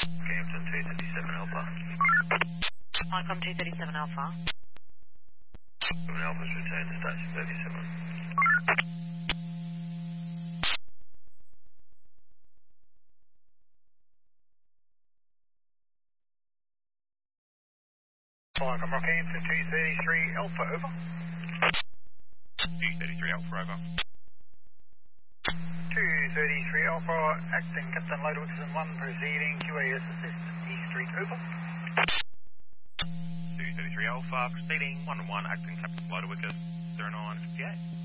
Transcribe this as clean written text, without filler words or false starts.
Campton 237 Alpha. Icom 237 Alpha. 7 Alpha's returned to station 37. Icom Rockhampton 233 Alpha, over. 233 Alpha, over. 233 Alpha, acting Captain Loader Wilson 1, proceeding QAS assist East Street, over. 233 Alpha, proceeding 1-1, acting Captain Loader Wickers 0958.